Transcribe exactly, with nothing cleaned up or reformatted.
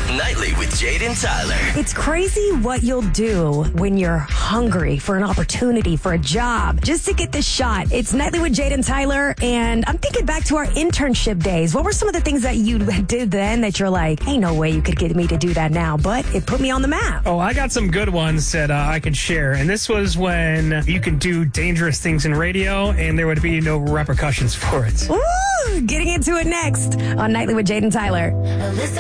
Nightly with Jade and Tyler. It's crazy what you'll do when you're hungry for an opportunity, for a job, just to get this shot. It's Nightly with Jade and Tyler, and I'm thinking back to our internship days. What were some of the things that you did then that you're like, ain't no way you could get me to do that now, but it put me on the map? Oh, I got some good ones that uh, I could share. And this was when you could do dangerous things in radio and there would be no repercussions for it. Ooh, getting into it next on Nightly with Jade and Tyler.